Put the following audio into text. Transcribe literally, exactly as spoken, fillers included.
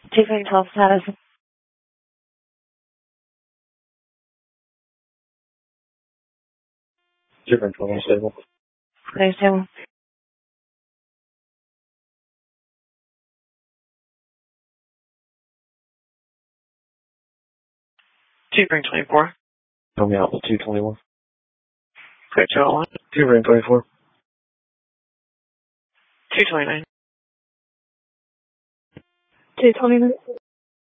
two three twelve status. two three twelve stable. Clear stable. two three twenty-four. Tell me out with two twenty-one. Clear two oh one. two three twenty-four. two twenty-nine. two twenty-nine.